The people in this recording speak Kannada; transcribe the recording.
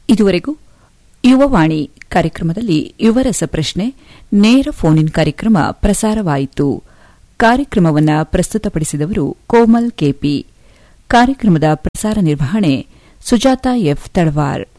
ಇದುವರೆಗೂ ಯುವವಾಣಿ ಕಾರ್ಯಕ್ರಮದಲ್ಲಿ ಯುವರಸ ಪ್ರಶ್ನೆ ನೇರ ಫೋನ್ ಇನ್ ಕಾರ್ಯಕ್ರಮ ಪ್ರಸಾರವಾಯಿತು. ಕಾರ್ಯಕ್ರಮವನ್ನು ಪ್ರಸ್ತುತಪಡಿಸಿದವರು ಕೋಮಲ್ ಕೆಪಿ. ಕಾರ್ಯಕ್ರಮದ ಪ್ರಸಾರ ನಿರ್ವಹಣೆ ಸುಜಾತಾ ಎಫ್ ತಳವಾರ್.